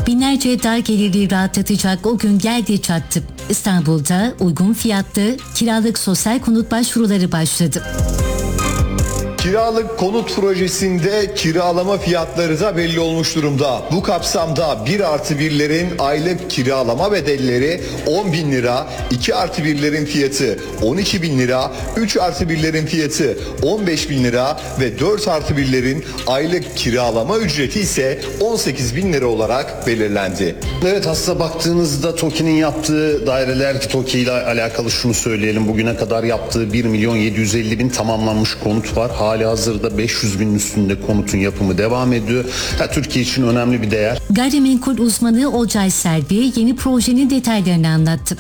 Binlerce dar gelirli rahatlatacak o gün geldi çattı. İstanbul'da uygun fiyatlı kiralık sosyal konut başvuruları başladı. Kiralık konut projesinde kiralama fiyatları da belli olmuş durumda. Bu kapsamda 1+1'lerin aylık kiralama bedelleri 10.000 lira, 2+1'lerin fiyatı 12.000 lira, 3+1'lerin fiyatı 15.000 lira ve 4+1'lerin aylık kiralama ücreti ise 18.000 lira olarak belirlendi. Evet, aslında baktığınızda TOKİ'nin yaptığı daireler, ki TOKİ ile alakalı şunu söyleyelim. Bugüne kadar yaptığı 1.750.000 tamamlanmış konut var. Hali hazırda 500.000'in üstünde konutun yapımı devam ediyor. Türkiye için önemli bir değer. Gayrimenkul uzmanı Olcay Selvi yeni projenin detaylarını anlattı.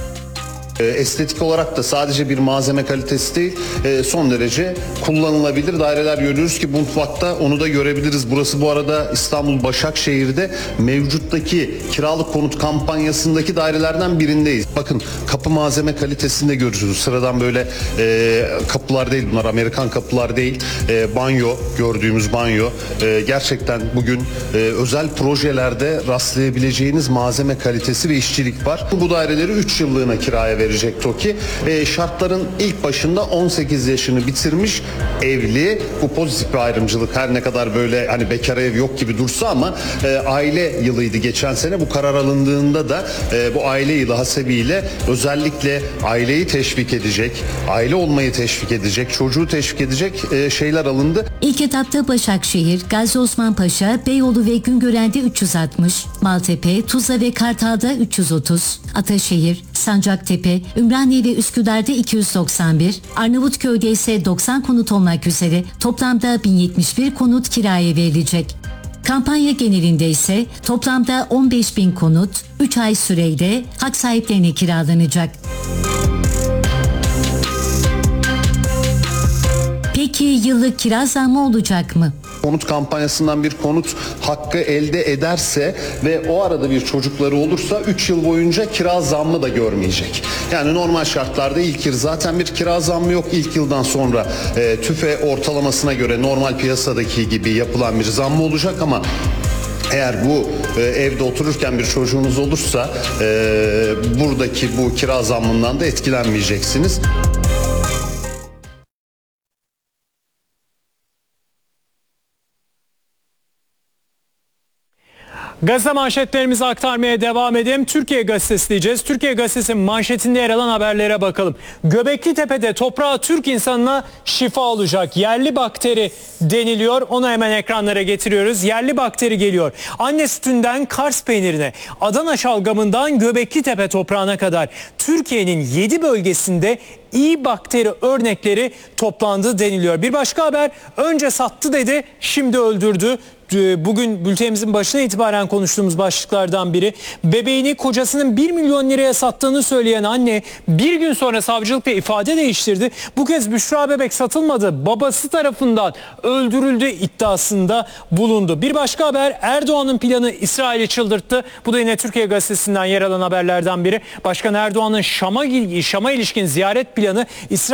Estetik olarak da sadece bir malzeme kalitesi değil, son derece kullanılabilir daireler görüyoruz ki mutfakta onu da görebiliriz. Burası bu arada İstanbul Başakşehir'de mevcuttaki kiralık konut kampanyasındaki dairelerden birindeyiz. Bakın, kapı malzeme kalitesini de görüyoruz. Sıradan böyle kapılar değil bunlar, Amerikan kapılar değil. Banyo, gördüğümüz banyo. Gerçekten bugün özel projelerde rastlayabileceğiniz malzeme kalitesi ve işçilik var. Bu daireleri 3 yıllığına kiraya verecek TOKİ. Şartların ilk başında 18 yaşını bitirmiş evli. Bu pozitif bir ayrımcılık. Her ne kadar böyle hani bekara ev yok gibi dursa ama aile yılıydı geçen sene. Bu karar alındığında da bu aile yılı hasebiyle özellikle aileyi teşvik edecek, aile olmayı teşvik edecek, çocuğu teşvik edecek şeyler alındı. İlk etapta Başakşehir, Gazi Osman Paşa, Beyoğlu ve Güngören'de 360, Maltepe, Tuzla ve Kartal'da 330, Ataşehir, Sancaktepe, Ümraniye ve Üsküdar'da 291, Arnavutköy'de ise 90 konut olmak üzere toplamda 1071 konut kiraya verilecek. Kampanya genelinde ise toplamda 15.000 konut 3 ay süreyle hak sahiplerine kiralanacak. Peki yıllık kira zammı olacak mı? Konut kampanyasından bir konut hakkı elde ederse ve o arada bir çocukları olursa 3 yıl boyunca kira zammı da görmeyecek. Yani normal şartlarda ilk yıl zaten bir kira zammı yok. İlk yıldan sonra TÜFE ortalamasına göre normal piyasadaki gibi yapılan bir zammı olacak ama eğer bu evde otururken bir çocuğunuz olursa buradaki bu kira zammından da etkilenmeyeceksiniz. Gazete manşetlerimizi aktarmaya devam edelim. Türkiye Gazetesi diyeceğiz. Türkiye Gazetesi'nin manşetinde yer alan haberlere bakalım. Göbeklitepe'de toprağa Türk insanına şifa olacak. Yerli bakteri deniliyor. Onu hemen ekranlara getiriyoruz. Yerli bakteri geliyor. Anne sütünden Kars peynirine, Adana şalgamından Göbeklitepe toprağına kadar Türkiye'nin 7 bölgesinde iyi bakteri örnekleri toplandı deniliyor. Bir başka haber, önce sattı dedi, şimdi öldürdü. Bugün bültenimizin başına itibaren konuştuğumuz başlıklardan biri. Bebeğini kocasının 1 milyon liraya sattığını söyleyen anne bir gün sonra savcılıkta ifade değiştirdi. Bu kez Büşra bebek satılmadı, babası tarafından öldürüldü iddiasında bulundu. Bir başka haber, Erdoğan'ın planı İsrail'i çıldırttı. Bu da yine Türkiye Gazetesi'nden yer alan haberlerden biri. Başkan Erdoğan'ın Şam'a ilişkin ziyaret planı İsrail